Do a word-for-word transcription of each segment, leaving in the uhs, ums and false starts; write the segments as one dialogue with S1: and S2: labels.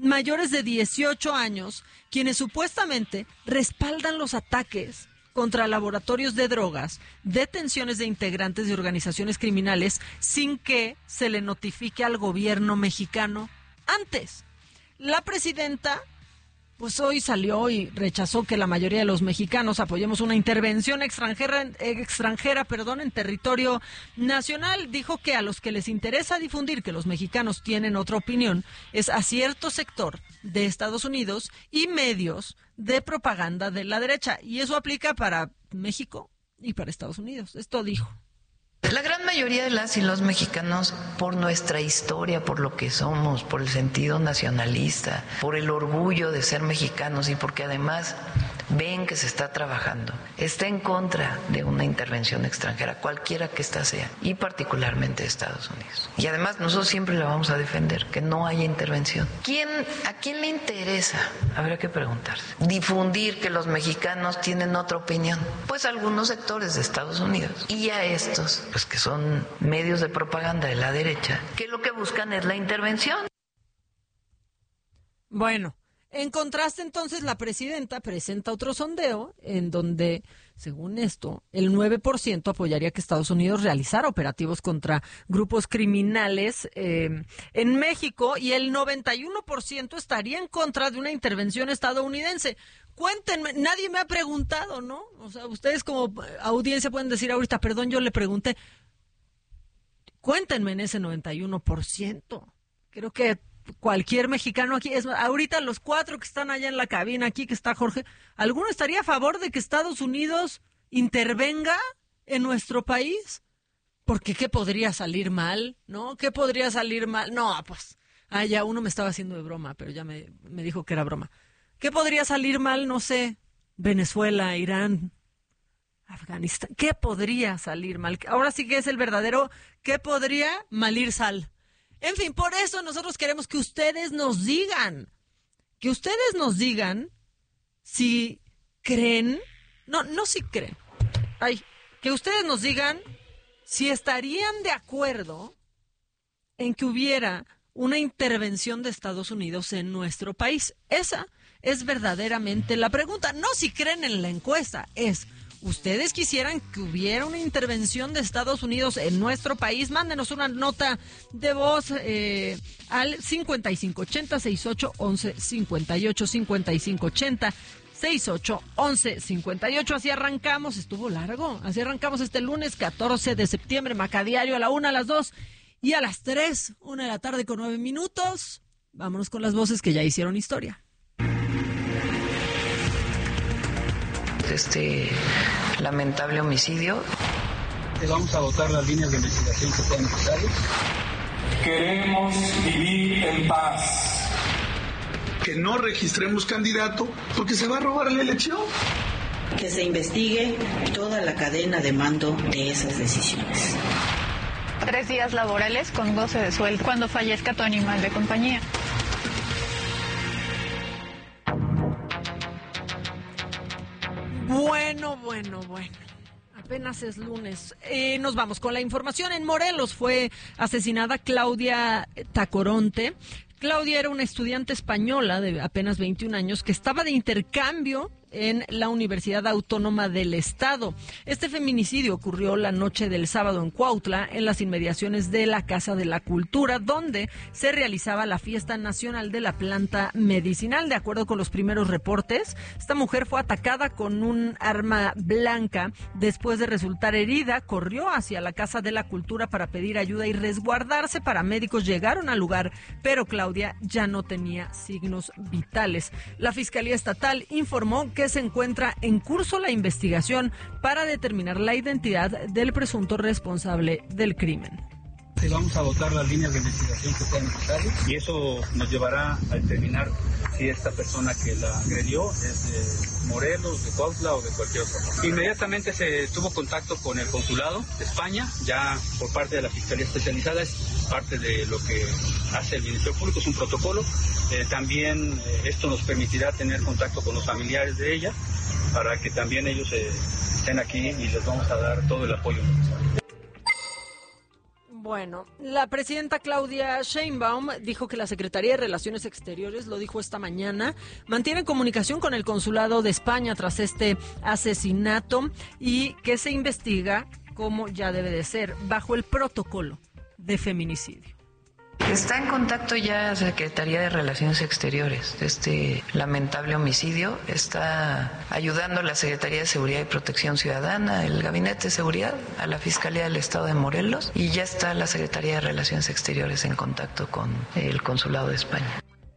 S1: mayores de dieciocho años, quienes supuestamente respaldan los ataques contra laboratorios de drogas, detenciones de integrantes de organizaciones criminales, sin que se le notifique al gobierno mexicano antes. La presidenta, pues hoy salió y rechazó que la mayoría de los mexicanos apoyemos una intervención extranjera, extranjera, perdón, en territorio nacional. Dijo que a los que les interesa difundir que los mexicanos tienen otra opinión es a cierto sector de Estados Unidos y medios de propaganda de la derecha. Y eso aplica para México y para Estados Unidos. Esto dijo.
S2: La gran mayoría de las y los mexicanos, por nuestra historia, por lo que somos, por el sentido nacionalista, por el orgullo de ser mexicanos y porque además ven que se está trabajando, está en contra de una intervención extranjera, cualquiera que ésta sea, y particularmente de Estados Unidos. Y además nosotros siempre la vamos a defender, que no haya intervención. ¿Quién, ¿A quién le interesa? Habría que preguntarse. Difundir que los mexicanos tienen otra opinión. Pues algunos sectores de Estados Unidos. Y a estos, pues que son medios de propaganda de la derecha, que lo que buscan es la intervención.
S1: Bueno, en contraste, entonces, la presidenta presenta otro sondeo en donde, según esto, el nueve por ciento apoyaría que Estados Unidos realizara operativos contra grupos criminales eh, en México y el noventa y uno por ciento estaría en contra de una intervención estadounidense. Cuéntenme, nadie me ha preguntado, ¿no? O sea, ustedes como audiencia pueden decir ahorita, perdón, yo le pregunté. Cuéntenme en ese noventa y uno por ciento. Creo que cualquier mexicano aquí, es ahorita los cuatro que están allá en la cabina, aquí que está Jorge, ¿alguno estaría a favor de que Estados Unidos intervenga en nuestro país? Porque ¿qué podría salir mal? ¿No? ¿Qué podría salir mal? No, pues, ah, ya uno me estaba haciendo de broma, pero ya me, me dijo que era broma. ¿Qué podría salir mal? No sé, Venezuela, Irán, Afganistán. ¿Qué podría salir mal? Ahora sí que es el verdadero, ¿qué podría malir sal? En fin, por eso nosotros queremos que ustedes nos digan, que ustedes nos digan si creen, no, no si creen, ay, que ustedes nos digan si estarían de acuerdo en que hubiera una intervención de Estados Unidos en nuestro país. Esa es verdaderamente la pregunta. No si creen en la encuesta, es ¿ustedes quisieran que hubiera una intervención de Estados Unidos en nuestro país? Mándenos una nota de voz eh, al cincuenta y cinco ochenta, sesenta y ocho, once cincuenta y ocho, cincuenta y cinco ochenta, sesenta y ocho, once cincuenta y ocho. Así arrancamos, estuvo largo, así arrancamos este lunes catorce de septiembre, Macadiario, a la una, a las dos y a las tres, una de la tarde con nueve minutos. Vámonos con las voces que ya hicieron historia.
S2: Este lamentable homicidio.
S3: Vamos a votar las líneas de investigación que sean necesarias.
S4: Queremos vivir en paz.
S5: Que no registremos candidato porque se va a robar la elección.
S6: Que se investigue toda la cadena de mando de esas decisiones.
S7: Tres días laborales con goce de sueldo cuando fallezca tu animal de compañía.
S1: Bueno, bueno, bueno. Apenas es lunes. Eh, nos vamos con la información. En Morelos fue asesinada Claudia Tacoronte. Claudia era una estudiante española de apenas veintiún años que estaba de intercambio en la Universidad Autónoma del Estado. Este feminicidio ocurrió la noche del sábado en Cuautla, en las inmediaciones de la Casa de la Cultura, donde se realizaba la Fiesta Nacional de la Planta Medicinal. De acuerdo con los primeros reportes, esta mujer fue atacada con un arma blanca. Después de resultar herida, corrió hacia la Casa de la Cultura para pedir ayuda y resguardarse. Paramédicos llegaron al lugar, pero Claudia ya no tenía signos vitales. La Fiscalía Estatal informó que se encuentra en curso la investigación para determinar la identidad del presunto responsable del crimen.
S3: Vamos a votar las líneas de investigación que sean necesarias y eso nos llevará a determinar si esta persona que la agredió es de Morelos, de Cuautla o de cualquier otro. Inmediatamente se tuvo contacto con el consulado de España, ya por parte de la Fiscalía Especializada, es parte de lo que hace el Ministerio Público, es un protocolo. Eh, también eh, esto nos permitirá tener contacto con los familiares de ella para que también ellos eh, estén aquí y les vamos a dar todo el apoyo necesario.
S1: Bueno, la presidenta Claudia Sheinbaum dijo que la Secretaría de Relaciones Exteriores, lo dijo esta mañana, mantiene comunicación con el Consulado de España tras este asesinato y que se investiga como ya debe de ser, bajo el protocolo de feminicidio.
S2: Está en contacto ya la Secretaría de Relaciones Exteriores de este lamentable homicidio. Está ayudando a la Secretaría de Seguridad y Protección Ciudadana, el Gabinete de Seguridad, a la Fiscalía del Estado de Morelos, y ya está la Secretaría de Relaciones Exteriores en contacto con el Consulado de España.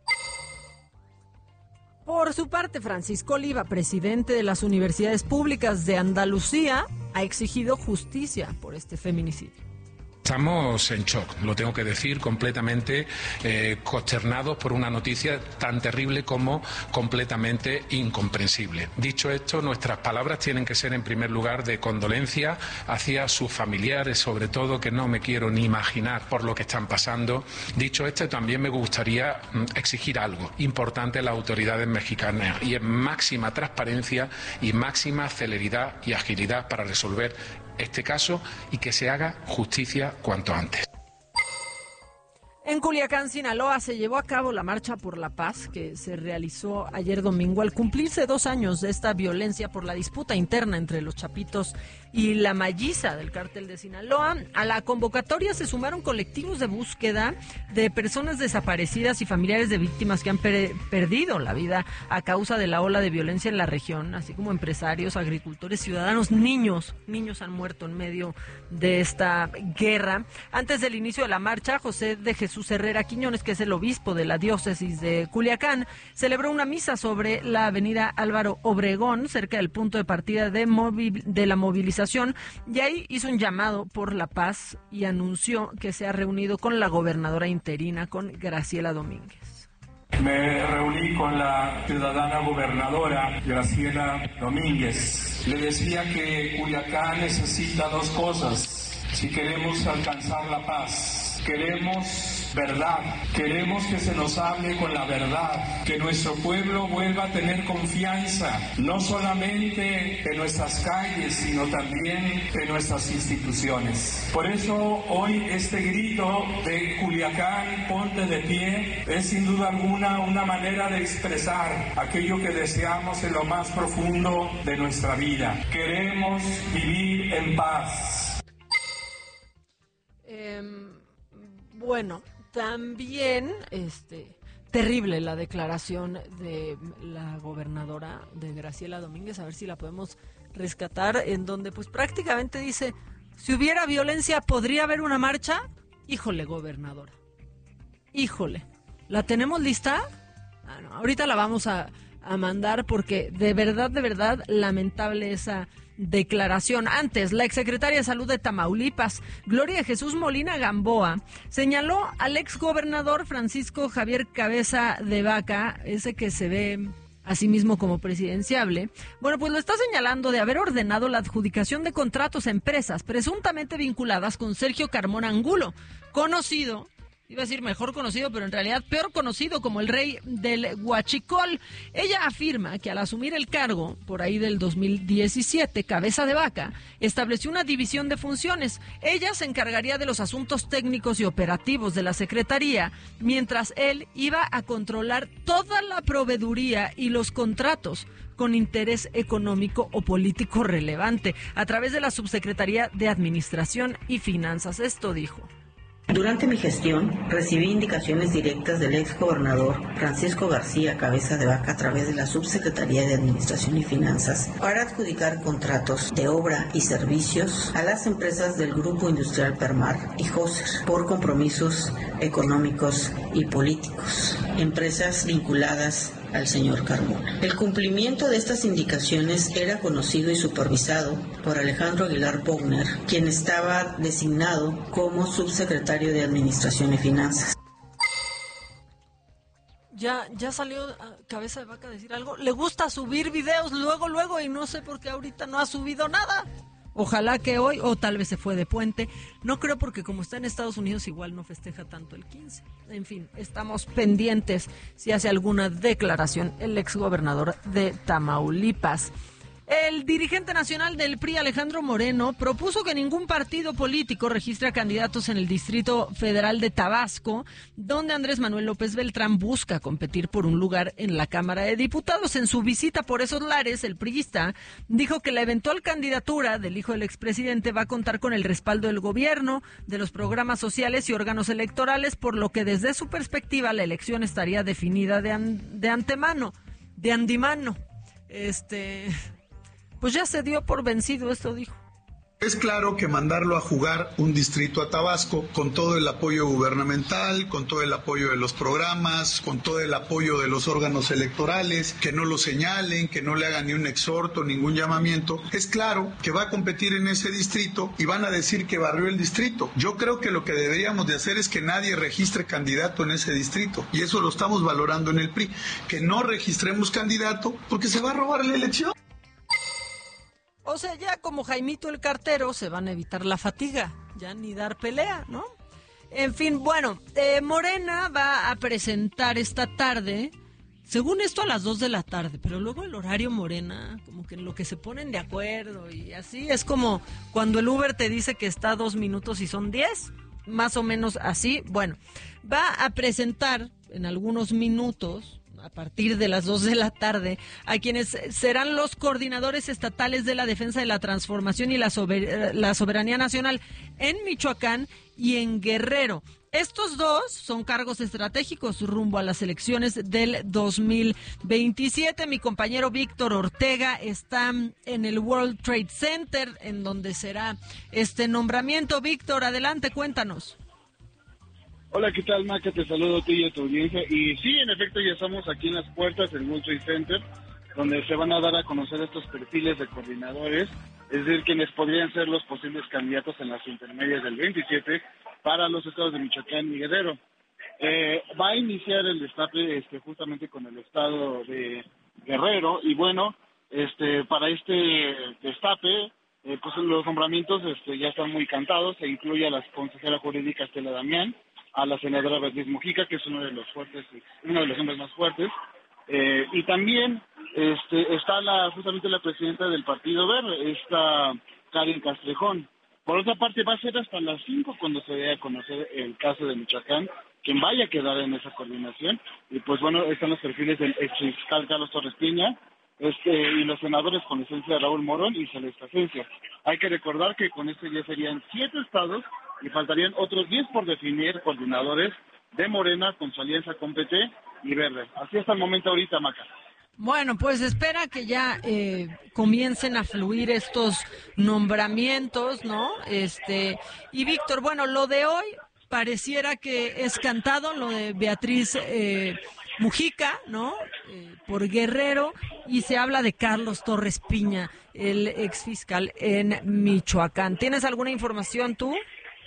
S1: Por su parte, Francisco Oliva, presidente de las Universidades Públicas de Andalucía, ha exigido justicia por este feminicidio.
S8: Estamos en shock, lo tengo que decir, completamente eh, consternados por una noticia tan terrible como completamente incomprensible. Dicho esto, nuestras palabras tienen que ser en primer lugar de condolencia hacia sus familiares, sobre todo, que no me quiero ni imaginar por lo que están pasando. Dicho esto, también me gustaría mm, exigir algo importante a las autoridades mexicanas, y es máxima transparencia y máxima celeridad y agilidad para resolver este caso y que se haga justicia cuanto antes.
S1: En Culiacán, Sinaloa, se llevó a cabo la Marcha por la Paz que se realizó ayer domingo al cumplirse dos años de esta violencia por la disputa interna entre los Chapitos y la Malliza del cártel de Sinaloa. A la convocatoria se sumaron colectivos de búsqueda de personas desaparecidas y familiares de víctimas que han per- perdido la vida a causa de la ola de violencia en la región, así como empresarios, agricultores, ciudadanos, niños. Niños han muerto en medio de esta guerra. Antes del inicio de la marcha, José de Jesús Herrera Quiñones, que es el obispo de la diócesis de Culiacán, celebró una misa sobre la avenida Álvaro Obregón, cerca del punto de partida de, movi- de la movilización, y ahí hizo un llamado por la paz y anunció que se ha reunido con la gobernadora interina, con Graciela Domínguez.
S4: Me reuní con la ciudadana gobernadora Graciela Domínguez. Le decía que Culiacán necesita dos cosas si queremos alcanzar la paz. Queremos verdad, queremos que se nos hable con la verdad, que nuestro pueblo vuelva a tener confianza, no solamente en nuestras calles, sino también en nuestras instituciones. Por eso hoy este grito de Culiacán, ponte de pie, es sin duda alguna una manera de expresar aquello que deseamos en lo más profundo de nuestra vida. Queremos vivir en paz.
S1: Eh, bueno, también, este, terrible la declaración de la gobernadora de Graciela Domínguez, a ver si la podemos rescatar, en donde pues prácticamente dice, si hubiera violencia, ¿podría haber una marcha? Híjole, gobernadora, híjole, ¿la tenemos lista? Ah, no, ahorita la vamos a, a mandar porque de verdad, de verdad, lamentable esa declaración. Antes, la exsecretaria de Salud de Tamaulipas, Gloria Jesús Molina Gamboa, señaló al exgobernador Francisco Javier Cabeza de Vaca, ese que se ve a sí mismo como presidenciable. Bueno, pues lo está señalando de haber ordenado la adjudicación de contratos a empresas presuntamente vinculadas con Sergio Carmona Angulo, conocido, iba a decir mejor conocido, pero en realidad peor conocido como el rey del huachicol. Ella afirma que al asumir el cargo, por ahí del dos mil diecisiete, Cabeza de Vaca estableció una división de funciones. Ella se encargaría de los asuntos técnicos y operativos de la Secretaría, mientras él iba a controlar toda la proveeduría y los contratos con interés económico o político relevante, a través de la Subsecretaría de Administración y Finanzas. Esto dijo.
S6: Durante mi gestión, recibí indicaciones directas del ex gobernador Francisco García Cabeza de Vaca a través de la Subsecretaría de Administración y Finanzas para adjudicar contratos de obra y servicios a las empresas del Grupo Industrial Permar y Joser por compromisos económicos y políticos, empresas vinculadas al señor Carmona. El cumplimiento de estas indicaciones era conocido y supervisado por Alejandro Aguilar Pogner, quien estaba designado como subsecretario de Administración y Finanzas.
S1: Ya, ya salió a Cabeza de Vaca a decir algo. Le gusta subir videos luego, luego, y no sé por qué ahorita no ha subido nada. Ojalá que hoy, o tal vez se fue de puente. No creo, porque como está en Estados Unidos igual no festeja tanto el quince. En fin, estamos pendientes si hace alguna declaración el exgobernador de Tamaulipas. El dirigente nacional del P R I, Alejandro Moreno, propuso que ningún partido político registre a candidatos en el Distrito Federal de Tabasco, donde Andrés Manuel López Beltrán busca competir por un lugar en la Cámara de Diputados. En su visita por esos lares, el priista dijo que la eventual candidatura del hijo del expresidente va a contar con el respaldo del gobierno, de los programas sociales y órganos electorales, por lo que desde su perspectiva la elección estaría definida de, an, de antemano, de andimano. Este... Pues ya se dio por vencido, esto dijo.
S5: Es claro que mandarlo a jugar un distrito a Tabasco con todo el apoyo gubernamental, con todo el apoyo de los programas, con todo el apoyo de los órganos electorales, que no lo señalen, que no le hagan ni un exhorto, ningún llamamiento, es claro que va a competir en ese distrito y van a decir que barrió el distrito. Yo creo que lo que deberíamos de hacer es que nadie registre candidato en ese distrito, y eso lo estamos valorando en el P R I, que no registremos candidato porque se va a robar la elección.
S1: O sea, ya como Jaimito el cartero se van a evitar la fatiga, ya ni dar pelea, ¿no? En fin, bueno, eh, Morena va a presentar esta tarde, según esto a las dos de la tarde, pero luego el horario Morena, como que en lo que se ponen de acuerdo y así, es como cuando el Uber te dice que está a dos minutos y son diez, más o menos así. Bueno, va a presentar en algunos minutos, a partir de las dos de la tarde, a quienes serán los coordinadores estatales de la defensa de la transformación y la, sober- la soberanía nacional en Michoacán y en Guerrero. Estos dos son cargos estratégicos rumbo a las elecciones del dos mil veintisiete. Mi compañero Víctor Ortega está en el World Trade Center, en donde será este nombramiento. Víctor, adelante, cuéntanos.
S9: Hola, ¿qué tal, Maca? Te saludo a ti y a tu audiencia. Y sí, en efecto, ya estamos aquí en las puertas del World Trade Center, donde se van a dar a conocer estos perfiles de coordinadores, es decir, quienes podrían ser los posibles candidatos en las intermedias del veintisiete para los estados de Michoacán y Guerrero. Eh, va a iniciar el destape este, justamente con el estado de Guerrero, y bueno, este para este destape, eh, pues los nombramientos este, ya están muy cantados. Se incluye a la consejera jurídica Estela Damián, a la senadora Beatriz Mujica, que es uno de los fuertes, uno de los hombres más fuertes, eh, y también este, está la justamente la presidenta del Partido Verde, esta Karen Castrejón. Por otra parte, va a ser hasta las cinco cuando se dé a conocer el caso de Michoacán, quien vaya a quedar en esa coordinación, y pues bueno, están los perfiles del exfiscal Carlos Torres Piña, este, y los senadores con licencia de Raúl Morón y Celeste Asencia. Hay que recordar que con esto ya serían siete estados y faltarían otros diez por definir coordinadores de Morena con su alianza con P T y Verde. Así hasta el momento ahorita, Maca.
S1: Bueno, pues espera que ya eh, comiencen a fluir estos nombramientos, ¿no? Este, y Víctor, bueno, lo de hoy pareciera que es cantado, lo de Beatriz eh, Mujica, ¿no? Eh, por Guerrero, y se habla de Carlos Torres Piña, el exfiscal en Michoacán. ¿Tienes alguna información tú?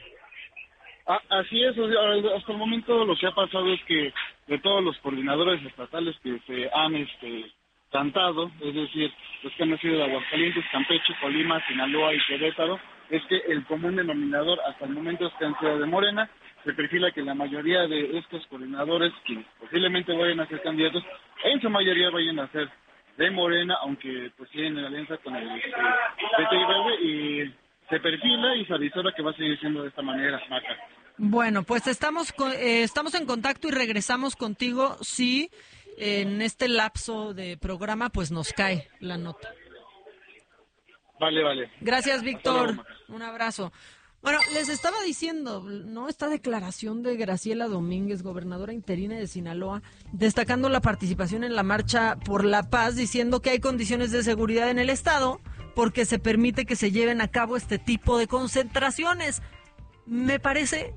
S9: Ah, así es, hasta el momento lo que ha pasado es que de todos los coordinadores estatales que se han este, cantado, es decir, los que han nacido de Aguascalientes, Campeche, Colima, Sinaloa y Querétaro, es que el común denominador hasta el momento es que han sido de Morena. Se perfila que la mayoría de estos coordinadores que posiblemente vayan a ser candidatos, en su mayoría vayan a ser de Morena, aunque pues tienen en alianza con el este, P T y Verde, y se perfila y se avisora que va a seguir siendo de esta manera, Maca.
S1: Bueno, pues estamos eh, estamos en contacto y regresamos contigo si en este lapso de programa pues nos cae la nota.
S9: Vale, vale.
S1: Gracias, Víctor. Luego, un abrazo. Bueno, les estaba diciendo, ¿no? Esta declaración de Graciela Domínguez, gobernadora interina de Sinaloa, destacando la participación en la Marcha por la Paz, diciendo que hay condiciones de seguridad en el estado porque se permite que se lleven a cabo este tipo de concentraciones. Me parece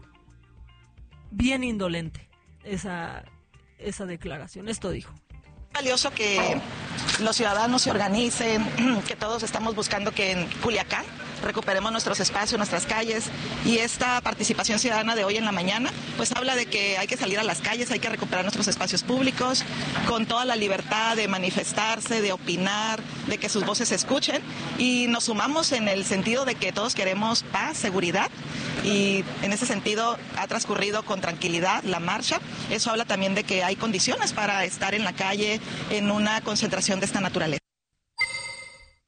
S1: bien indolente esa, esa declaración. Esto dijo.
S10: Valioso que los ciudadanos se organicen, que todos estamos buscando que en Culiacán recuperemos nuestros espacios, nuestras calles, y esta participación ciudadana de hoy en la mañana pues habla de que hay que salir a las calles, hay que recuperar nuestros espacios públicos con toda la libertad de manifestarse, de opinar, de que sus voces se escuchen, y nos sumamos en el sentido de que todos queremos paz, seguridad, y en ese sentido ha transcurrido con tranquilidad la marcha. Eso habla también de que hay condiciones para estar en la calle en una concentración de esta naturaleza.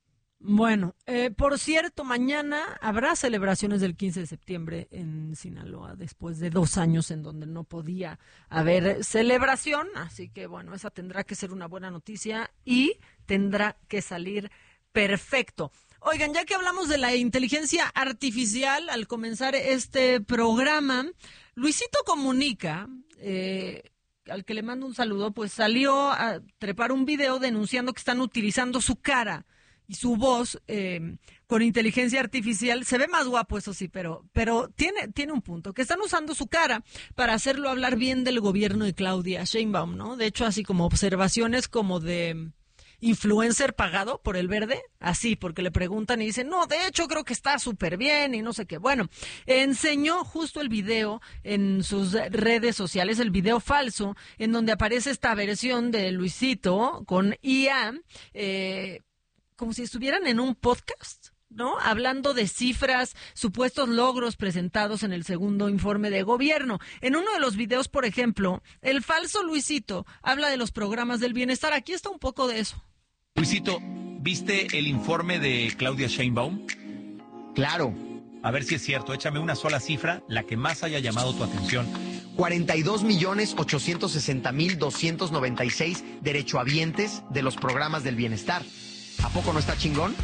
S1: Bueno, eh, por cierto, mañana habrá celebraciones del quince de septiembre en Sinaloa, después de dos años en donde no podía haber celebración, así que bueno, esa tendrá que ser una buena noticia y tendrá que salir perfecto. Oigan, ya que hablamos de la inteligencia artificial, al comenzar este programa, Luisito Comunica, eh, al que le mando un saludo, pues salió a trepar un video denunciando que están utilizando su cara y su voz eh, con inteligencia artificial. Se ve más guapo, eso sí, pero pero tiene tiene un punto, que están usando su cara para hacerlo hablar bien del gobierno de Claudia Sheinbaum, ¿no? De hecho, así como observaciones como de influencer pagado por El Verde, así, porque le preguntan y dicen, no, de hecho creo que está súper bien y no sé qué. Bueno, enseñó justo el video en sus redes sociales, el video falso, en donde aparece esta versión de Luisito con I A, eh, como si estuvieran en un podcast, ¿no? Hablando de cifras, supuestos logros presentados en el segundo informe de gobierno. En uno de los videos, por ejemplo, el falso Luisito habla de los programas del bienestar. Aquí está un poco de eso.
S11: Luisito, ¿viste el informe de Claudia Sheinbaum?
S12: Claro.
S11: A ver si es cierto, échame una sola cifra, la que más haya llamado tu atención.
S12: cuarenta y dos millones ochocientos sesenta mil doscientos noventa y seis derechohabientes de los programas del bienestar. ¿A poco no está chingón?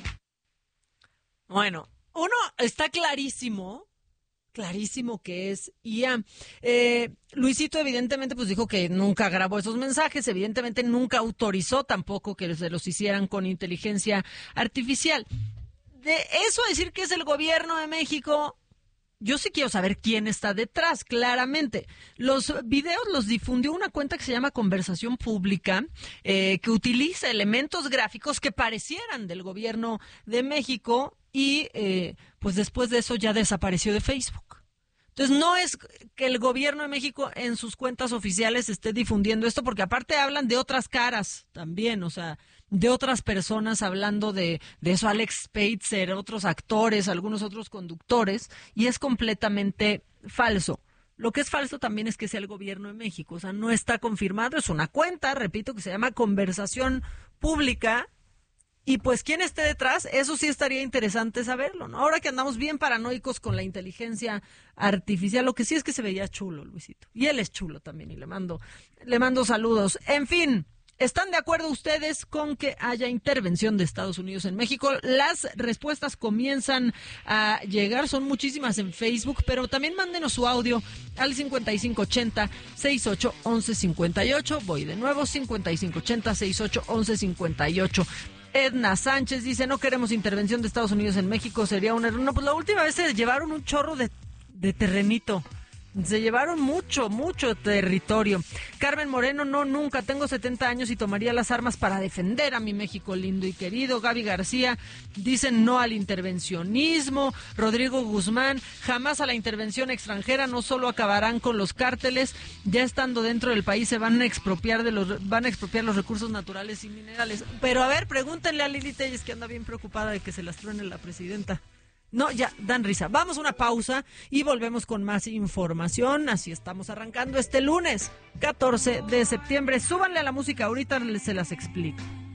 S1: Bueno, uno, está clarísimo, clarísimo que es I A. Eh, Luisito evidentemente pues dijo que nunca grabó esos mensajes, evidentemente nunca autorizó tampoco que se los hicieran con inteligencia artificial. De eso a decir que es el gobierno de México, yo sí quiero saber quién está detrás, claramente. Los videos los difundió una cuenta que se llama Conversación Pública, eh, que utiliza elementos gráficos que parecieran del gobierno de México y eh, pues después de eso ya desapareció de Facebook. Entonces no es que el gobierno de México en sus cuentas oficiales esté difundiendo esto, porque aparte hablan de otras caras también, o sea, de otras personas hablando de, de eso, Alex Spitzer, otros actores, algunos otros conductores, y es completamente falso. Lo que es falso también es que sea el gobierno de México, o sea, no está confirmado, es una cuenta, repito, que se llama Conversación Pública, y pues quién esté detrás, eso sí estaría interesante saberlo, ¿no? Ahora que andamos bien paranoicos con la inteligencia artificial, lo que sí es que se veía chulo, Luisito, y él es chulo también, y le mando, le mando saludos. En fin, ¿están de acuerdo ustedes con que haya intervención de Estados Unidos en México? Las respuestas comienzan a llegar, son muchísimas en Facebook, pero también mándenos su audio al cincuenta y cinco ochenta, sesenta y ocho, once cincuenta y ocho. Voy de nuevo, cincuenta y cinco ochenta, sesenta y ocho, once cincuenta y ocho. Edna Sánchez dice, no queremos intervención de Estados Unidos en México, sería un error. No, pues la última vez se llevaron un chorro de, de terrenito. Se llevaron mucho, mucho territorio. Carmen Moreno, no, nunca. Tengo setenta años y tomaría las armas para defender a mi México lindo y querido. Gaby García, dicen no al intervencionismo. Rodrigo Guzmán, jamás a la intervención extranjera. No solo acabarán con los cárteles, ya estando dentro del país se van a expropiar de los, van a expropiar los recursos naturales y minerales. Pero a ver, pregúntenle a Lili Telles, que anda bien preocupada de que se las truene la presidenta. No, ya, dan risa. Vamos a una pausa y volvemos con más información. Así estamos arrancando este lunes, catorce de septiembre. Súbanle a la música, ahorita se las explico.